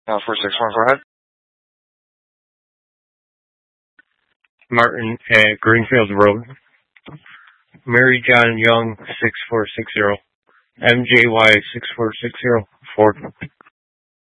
461, go ahead. Martin at Greenfield Road. Mary John Young 6460. MJY 6460. Ford.